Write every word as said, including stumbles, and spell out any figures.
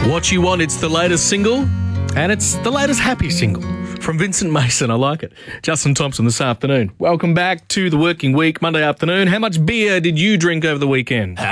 What You Want, it's the latest single, and it's the latest happy single from Vincent Mason. I like it. Justin Thompson this afternoon. Welcome back to the working week, Monday afternoon. How much beer did you drink over the weekend?